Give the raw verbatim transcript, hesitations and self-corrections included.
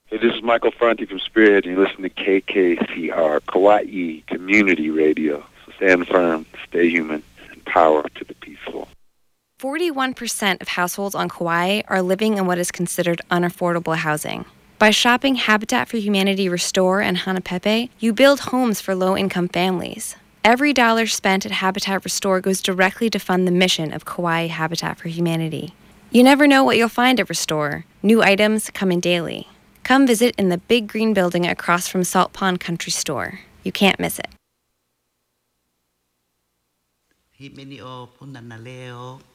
Hey, this is Michael Franti from Spearhead, and you listen to K K C R, Kauai Community Radio. So stand firm, stay human, and power to the peaceful. forty-one percent of households on Kauai are living in what is considered unaffordable housing. By shopping Habitat for Humanity Restore and Hanapepe, you build homes for low-income families. Every dollar spent at Habitat Restore goes directly to fund the mission of Kauai Habitat for Humanity. You never know what you'll find at Restore. New items come in daily. Come visit in the big green building across from Salt Pond Country Store. You can't miss it. Himenio punanaleo.